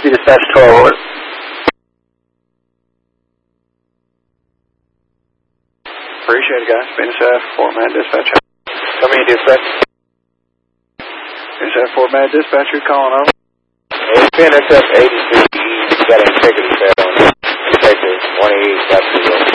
be dispatch 12, over. Appreciate it, guys. BNSF, Fort Mad Dispatch. Come in, dispatch. BNSF, Fort Mad Dispatch, you're calling over. Hey, BNSF 82, you got an integrity fail.